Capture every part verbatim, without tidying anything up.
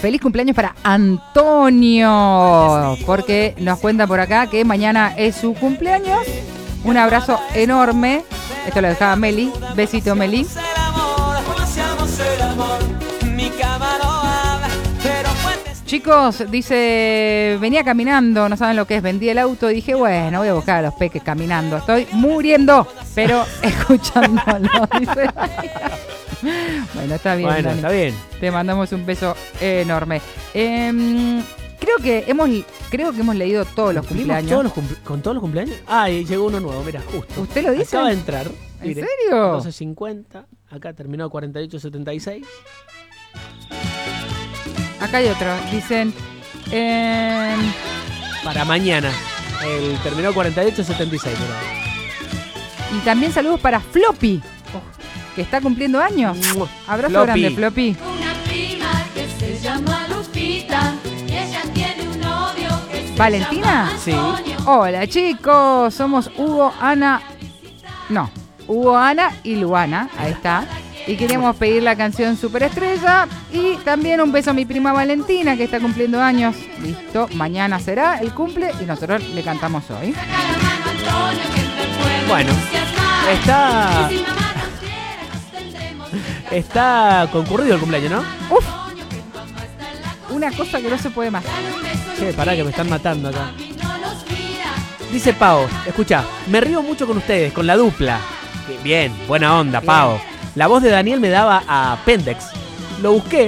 Feliz cumpleaños para Antonio, porque nos cuenta por acá que mañana es su cumpleaños. Un abrazo enorme. Esto lo dejaba Meli. Besito, Meli. Chicos, dice, venía caminando, no saben lo que es, vendí el auto, dije, bueno, voy a buscar a los peques caminando, estoy muriendo, pero escuchándolo, dice. Bueno, está bien, bueno, Dani. Está bien. Te mandamos un beso enorme. Eh, creo que hemos creo que hemos leído todos los cumpleaños. Todos los cumple- ¿Con todos los cumpleaños? Ah, y llegó uno nuevo, mira, justo. ¿Usted lo dice? Acaba de entrar. ¿En mire, serio? doce cincuenta, acá terminó cuarenta y ocho setenta y seis. Acá hay otro, dicen... Eh, Para mañana. El terminó cuarenta y ocho setenta y seis. Mira. y también saludos para Floppy, que está cumpliendo años. Mua. Abrazo Floppy. grande, Floppy. Una prima que se llama Lupita y ella tiene un novio que se ¿Valentina? llama Sí. Antonio. Hola, chicos. Somos Hugo, Ana... No, Hugo, Ana y Luana. Ahí está. Y queríamos pedir la canción Superestrella. Y también un beso a mi prima Valentina, que está cumpliendo años. Listo, mañana será el cumple y nosotros le cantamos hoy. Saca la mano, Antonio, que te puede Bueno, entusiasmar. está- Y si mamá nos quiere, nos tendremos que escapar. Está concurrido el cumpleaños, ¿no? Uf, una cosa que no se puede más. Dale un beso, Che, pará que me están matando acá. y no los mira. Dice Pau, escucha, me río mucho con ustedes, con la dupla. Que bien, buena onda, Bien. Pau. La voz de Daniel me daba a Pendex. Lo busqué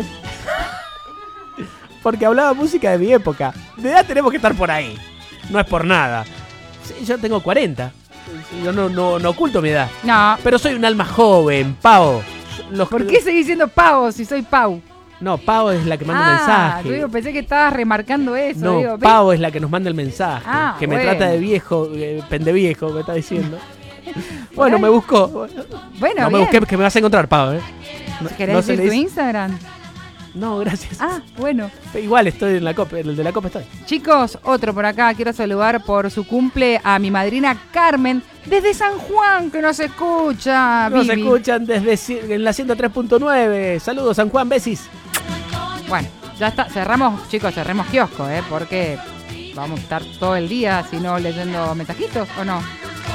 porque hablaba música de mi época. De edad tenemos que estar por ahí. No es por nada. Sí, yo tengo cuarenta. Yo no, no, no oculto mi edad. No, Pero soy un alma joven, Pau. Los- ¿por qué seguís diciendo Pau si soy Pau? No, Pau es la que manda Ah, el mensaje. yo digo, pensé que estabas remarcando eso. No, digo, ¿ves? Pau es la que nos manda el mensaje. Ah, que me bueno. trata de viejo, eh, pendeviejo, me está diciendo. Por Bueno, ahí. me buscó. Bueno, no me bien. busqué, que me vas a encontrar, Pau. ¿eh? No, ¿Querés no se decir le tu dice- Instagram? No, gracias. Ah, bueno. Igual estoy en la copa, el de la copa estoy. Chicos, otro por acá. Quiero saludar por su cumple a mi madrina Carmen desde San Juan, que nos escucha. Nos Vivi. escuchan desde ci- en la ciento tres punto nueve. Saludos, San Juan, besis. Bueno, ya está. Cerramos, chicos, cerremos kiosco, ¿eh? Porque vamos a estar todo el día, si no, leyendo mensajitos, ¿o no?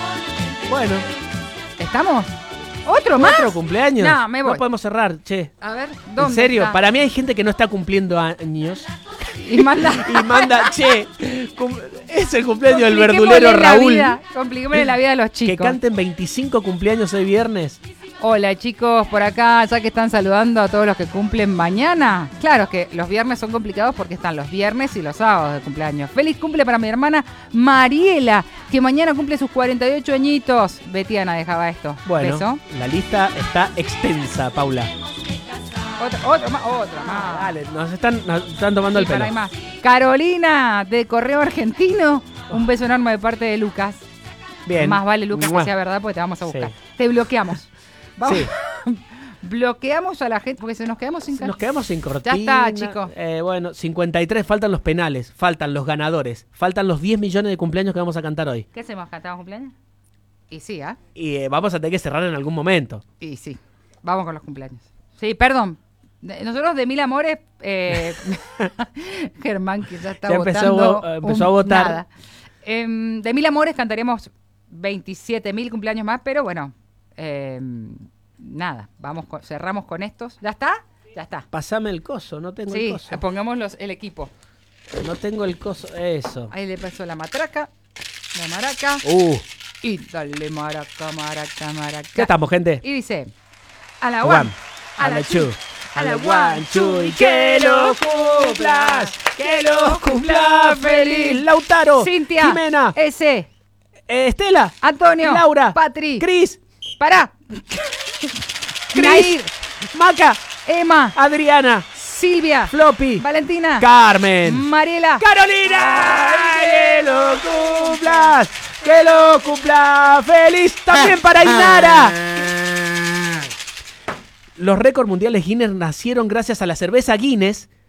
Bueno, ¿Estamos? ¿Otro más? otro cumpleaños. No, me voy. No podemos cerrar, che. A ver, ¿dónde En serio, está? para mí hay gente que no está cumpliendo años Y manda... y manda, che, cum- es el cumpleaños del Compliquémosle verdulero la Raúl. vida, compliquémosle la vida a los Que chicos. canten veinticinco cumpleaños hoy viernes. Hola chicos, por acá, ya que están saludando a todos los que cumplen mañana. Claro que los viernes son complicados porque están los viernes y los sábados de cumpleaños. Feliz cumple para mi hermana Mariela, que mañana cumple sus cuarenta y ocho añitos. Betiana dejaba esto. Bueno, Beso. la lista está extensa, Paula. Otro, otro más, otro más. Dale, nos están, nos están tomando Sí, el pelo. para, hay más. Carolina, de Correo Argentino. Un beso enorme de parte de Lucas. Bien. Más vale, Lucas, Mua. que sea verdad, porque te vamos a buscar. Sí. Te bloqueamos. Vamos. Sí. Bloqueamos a la gente, porque se nos quedamos sin Nos quedamos sin cortina. Ya está, chicos. Eh, bueno, cincuenta y tres, faltan los penales, faltan los ganadores, faltan los diez millones de cumpleaños que vamos a cantar hoy. ¿Qué hacemos? ¿Cantamos cumpleaños? Y sí, ¿ah? Y eh, vamos a tener que cerrar en algún momento. Y sí. Vamos con los cumpleaños. Sí, perdón. De- Nosotros de Mil Amores, eh, Germán, que ya está Ya empezó a votando. vo- eh, empezó a votar. Nada. Em, de Mil Amores cantaríamos veintisiete mil cumpleaños más, pero bueno, em, nada. Vamos con- cerramos con estos. ¿Ya está? Ya está. Pasame el coso, no tengo el Sí, coso. pongamos los, el equipo. No tengo el coso, eso. Ahí le pasó la matraca, la maraca. Uh, Y dale maraca, maraca, maraca. ¿qué estamos, gente? Y dice, a la One, one, a la two, a la one, two, y que lo cumplas, que lo cumplas feliz. Lautaro, Cintia, Jimena, ese, eh, Estela, Antonio, Laura, Patri, Cris, pará, Cris, Nair, Maca, Emma, Adriana, Silvia, Floppy, Valentina, Carmen, Mariela, Carolina, que lo cumplas, que lo cumpla feliz. También para Inara. Los récords mundiales Guinness nacieron gracias a la cerveza Guinness,